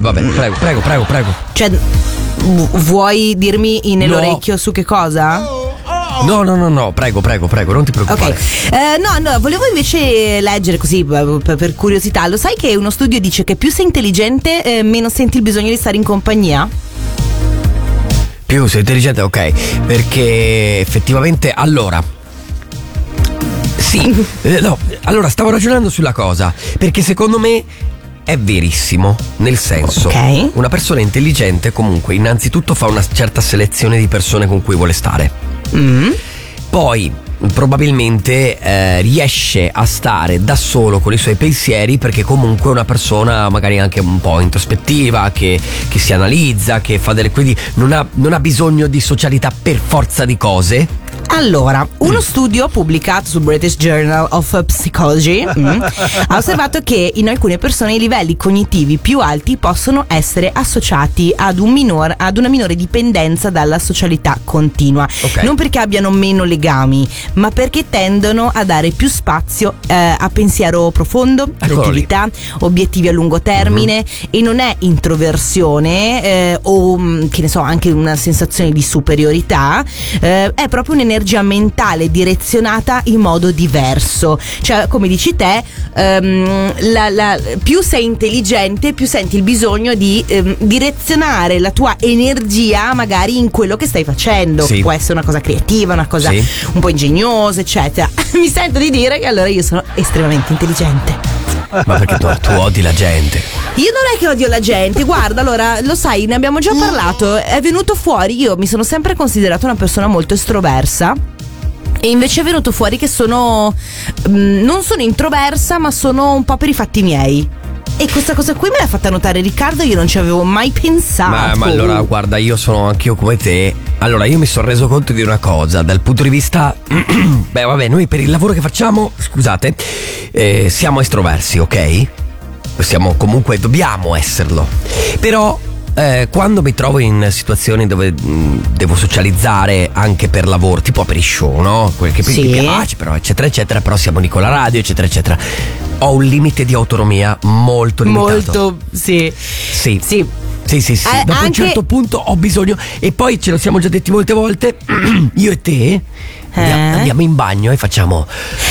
Va bene, prego. Cioè, vuoi dirmi nell'orecchio su che cosa? No, prego, non ti preoccupare. Ok. No, volevo invece leggere così per curiosità. Lo sai che uno studio dice che più sei intelligente, meno senti il bisogno di stare in compagnia? Più sei intelligente, ok. Perché effettivamente, allora, sì, no, allora stavo ragionando sulla cosa, perché secondo me è verissimo, nel senso, una persona intelligente comunque innanzitutto fa una certa selezione di persone con cui vuole stare. Poi probabilmente riesce a stare da solo con i suoi pensieri, perché comunque è una persona magari anche un po' introspettiva, che si analizza, che fa quindi non ha bisogno di socialità per forza di cose. Allora, uno studio pubblicato sul British Journal of Psychology ha osservato che in alcune persone i livelli cognitivi più alti possono essere associati ad una minore dipendenza dalla socialità continua. Non perché abbiano meno legami, ma perché tendono a dare più spazio a pensiero profondo, creatività, obiettivi a lungo termine, e non è introversione o che ne so, anche una sensazione di superiorità, è proprio un'energia mentale direzionata in modo diverso. Cioè, come dici te, più sei intelligente, più senti il bisogno di direzionare la tua energia magari in quello che stai facendo. Può essere una cosa creativa, una cosa un po' ingegnosa, eccetera. Mi sento di dire che allora io sono estremamente intelligente. Ma perché tu odi la gente? Io non è che odio la gente, guarda, allora, lo sai, ne abbiamo già parlato, è venuto fuori, io mi sono sempre considerata una persona molto estroversa, e invece è venuto fuori che non sono introversa, ma sono un po' per i fatti miei. E questa cosa qui me l'ha fatta notare Riccardo, io non ci avevo mai pensato. Ma allora, guarda, io sono anch'io come te. Allora, io mi sono reso conto di una cosa, dal punto di vista beh, vabbè, noi per il lavoro che facciamo, scusate, siamo estroversi, ok? Dobbiamo esserlo. Però quando mi trovo in situazioni dove devo socializzare anche per lavoro, tipo per i show, no? Quel che mi piace, però eccetera eccetera, però siamo lì con la radio, eccetera eccetera, ho un limite di autonomia molto limitato. Sì. Dopo un certo punto ho bisogno, e poi ce lo siamo già detti molte volte, io e te andiamo in bagno e facciamo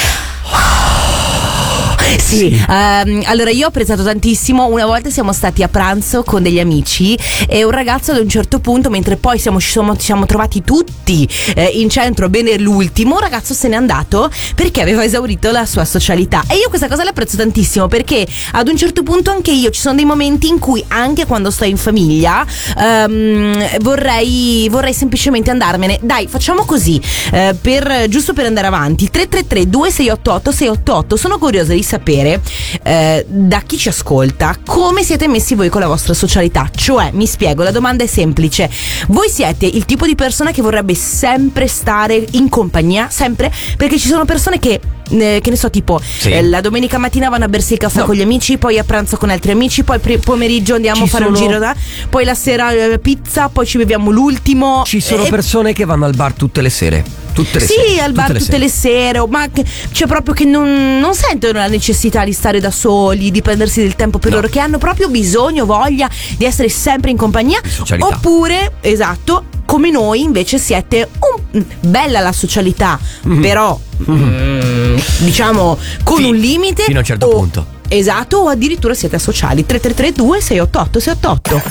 allora io ho apprezzato tantissimo. Una volta siamo stati a pranzo con degli amici e un ragazzo ad un certo punto, mentre poi ci siamo trovati tutti in centro bene l'ultimo, un ragazzo se n'è andato perché aveva esaurito la sua socialità. E io questa cosa l'apprezzo tantissimo, perché ad un certo punto anche io, ci sono dei momenti in cui anche quando sto in famiglia vorrei semplicemente andarmene. Dai, facciamo così, giusto per andare avanti. 333 2688 688. Sono curiosa di sapere da chi ci ascolta come siete messi voi con la vostra socialità. Cioè, mi spiego, la domanda è semplice: voi siete il tipo di persona che vorrebbe sempre stare in compagnia, sempre? Perché ci sono persone che ne so, tipo la domenica mattina vanno a bersi il caffè con gli amici, poi a pranzo con altri amici, poi pomeriggio andiamo a fare un giro poi la sera pizza, poi ci beviamo l'ultimo. Ci sono persone che vanno al bar tutte le sere. Al bar tutte le sere, ma c'è proprio che non sentono la necessità di stare da soli, di prendersi del tempo per loro, che hanno proprio bisogno, voglia di essere sempre in compagnia. Oppure, esatto, come noi invece siete bella la socialità, però diciamo con un limite fino a un certo punto. Esatto, o addirittura siete asociali. 333 2688 688.